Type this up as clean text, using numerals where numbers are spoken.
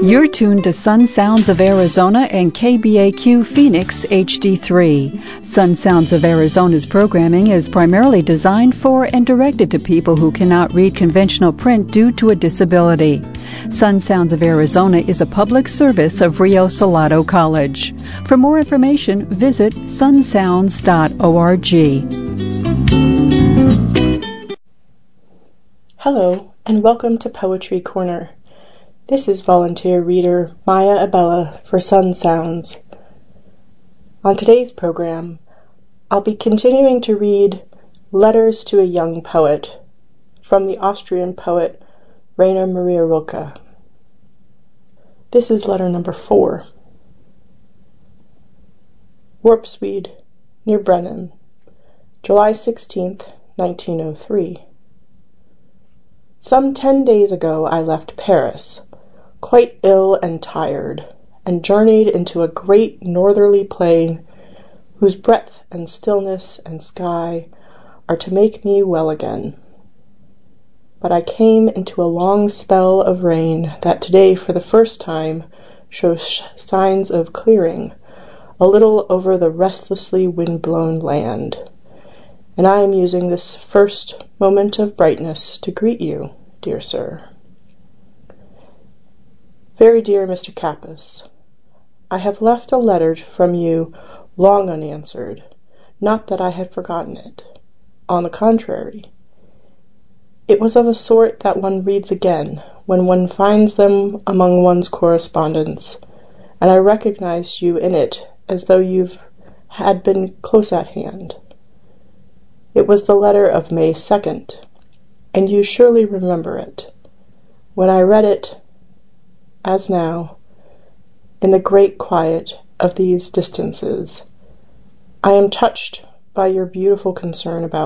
You're tuned to Sun Sounds of Arizona and KBAQ Phoenix HD3. Sun Sounds of Arizona's programming is primarily designed for and directed to people who cannot read conventional print due to a disability. Sun Sounds of Arizona is a public service of Rio Salado College. For more information, visit sunsounds.org. Hello, and welcome to Poetry Corner. This is volunteer reader Maya Abella for Sun Sounds. On today's program, I'll be continuing to read Letters to a Young Poet from the Austrian poet Rainer Maria Rilke. This is letter number 4. Worpswede, near Brennan, July 16th, 1903. Some 10 days ago I left Paris, quite ill and tired, and journeyed into a great northerly plain whose breadth and stillness and sky are to make me well again. But I came into a long spell of rain that today for the first time shows signs of clearing a little over the restlessly wind-blown land, and I am using this first moment of brightness to greet you, dear sir. Very dear Mr. Kappas, I have left a letter from you long unanswered, not that I had forgotten it. On the contrary, it was of a sort that one reads again when one finds them among one's correspondence, and I recognized you in it as though you had been close at hand. It was the letter of May 2nd, and you surely remember it. When I read it, as now, in the great quiet of these distances, I am touched by your beautiful concern about